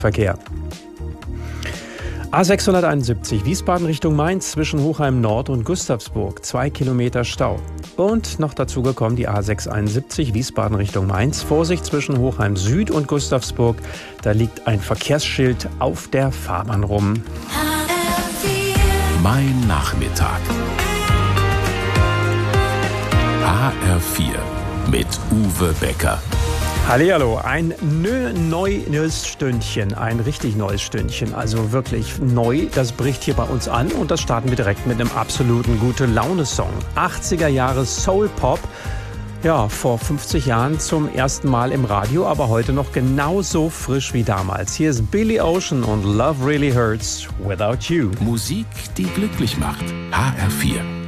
Verkehr. A671 Wiesbaden Richtung Mainz zwischen Hochheim Nord und Gustavsburg. 2 Kilometer Stau. Und noch dazu gekommen die A671 Wiesbaden Richtung Mainz. Vorsicht zwischen Hochheim Süd und Gustavsburg. Da liegt ein Verkehrsschild auf der Fahrbahn rum. Mein Nachmittag. HR4 mit Uwe Becker. Hallihallo, ein neues Stündchen, ein richtig neues Stündchen, also wirklich neu, das bricht hier bei uns an und das starten wir direkt mit einem absoluten Gute-Laune-Song. 80er Jahre Soul-Pop, ja, vor 50 Jahren zum ersten Mal im Radio, aber heute noch genauso frisch wie damals. Hier ist Billy Ocean und Love Really Hurts Without You. Musik, die glücklich macht. HR4.